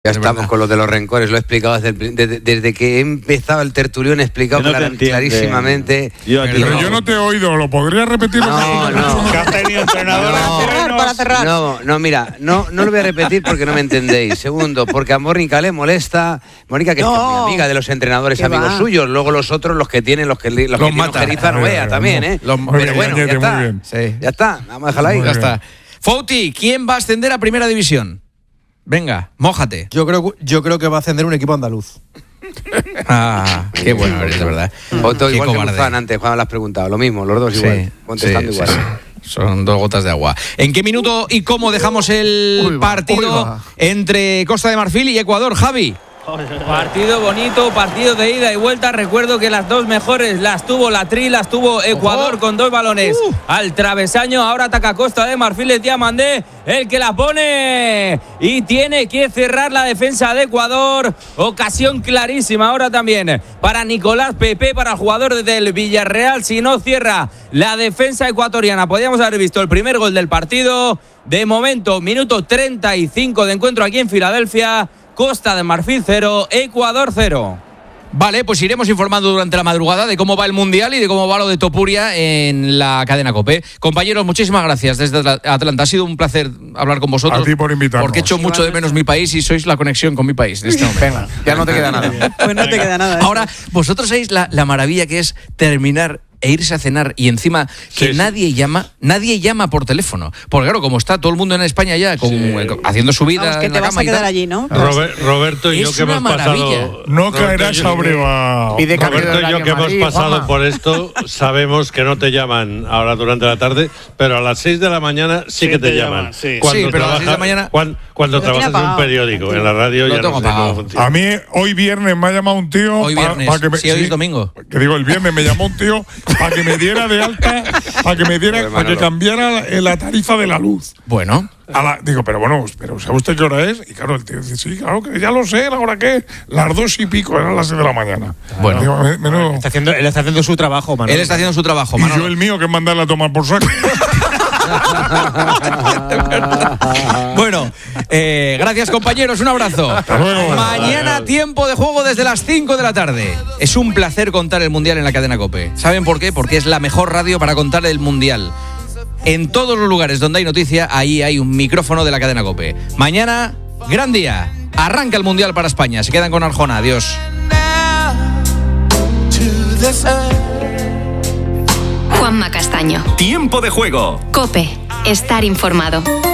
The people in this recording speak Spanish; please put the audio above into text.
Ya estamos con lo de los rencores, lo he explicado desde que he empezado el tertulión, he explicado clarísimamente. Pero yo no te he oído, ¿lo podrías repetir? No. ¿Que has tenido entrenador para cerrar? No, mira, no lo voy a repetir porque no me entendéis. Segundo, porque a Mónica le molesta. Mónica, que es mi amiga de los entrenadores amigos suyos. Luego los otros, los que tienen Ojeriza Novea también, ¿eh? Pero bueno, ya está. Sí. Ya está, vamos a dejarla ahí. Ya está. Fouti, ¿quién va a ascender a Primera División? Venga, mójate. Yo creo que va a ascender un equipo andaluz. Qué bueno eres, de verdad. Otto, igual que Guzmán antes, Juan, lo has preguntado. Lo mismo, los dos igual, contestando igual. Sí. Son dos gotas de agua. ¿En qué minuto y cómo dejamos el partido entre Costa de Marfil y Ecuador, Javi? Partido bonito, partido de ida y vuelta. Recuerdo que las dos mejores las tuvo la Tri, las tuvo Ecuador con dos balones al travesaño. Ahora ataca Costa de Marfil, es Diamandé el que la pone y tiene que cerrar la defensa de Ecuador. Ocasión clarísima ahora también para Nicolás Pepe, para el jugador del Villarreal. Si no cierra la defensa ecuatoriana, podríamos haber visto el primer gol del partido. De momento, minuto 35 de encuentro aquí en Filadelfia. Costa de Marfil 0, Ecuador 0. Vale, pues iremos informando durante la madrugada de cómo va el Mundial y de cómo va lo de Topuria en la cadena COPE. Compañeros, muchísimas gracias desde Atlanta. Ha sido un placer hablar con vosotros. A ti por invitarnos. Porque he hecho mucho de menos mi país y sois la conexión con mi país en este momento. Venga, ya no te queda nada. Pues no te queda nada. Ahora, vosotros sabéis la maravilla que es terminar e irse a cenar y encima que nadie llama por teléfono. Porque claro, como está todo el mundo en España ya haciendo su vida. Vamos, que en te la vas cama a quedar y tal. allí, ¿no? Roberto y yo que hemos pasado. No caerás sobrevado. Roberto y yo que hemos pasado por esto, sabemos que no te llaman ahora durante la tarde, pero a las 6 de la mañana sí que te llaman. Sí, pero a las 6 de la mañana. Cuando trabajas en un periódico, en la radio, ya no sé cómo funciona. A mí hoy viernes me ha llamado un tío. Hoy viernes, hoy es domingo. Que digo, el viernes me llamó un tío para que me diera de alta, para que cambiara la tarifa de la luz. Bueno. Digo, pero ¿sabe usted qué hora es? Y claro, el tío dice, sí, claro, que ya lo sé, ¿la hora qué? Las 2 y pico, eran las 6 de la mañana. Bueno. Digo, Él está haciendo su trabajo, Manolo. Él está haciendo su trabajo, y Manolo. yo el mío, que es mandarle a tomar por saco. Bueno, gracias compañeros, un abrazo. Mañana tiempo de juego desde las 5 de la tarde. Es un placer contar el Mundial en la cadena COPE. ¿Saben por qué? Porque es la mejor radio para contar el Mundial. En todos los lugares donde hay noticia, ahí hay un micrófono de la cadena COPE. Mañana, gran día. Arranca el Mundial para España. Se quedan con Arjona. Adiós. Juanma Castaño. Tiempo de juego. COPE. Estar informado.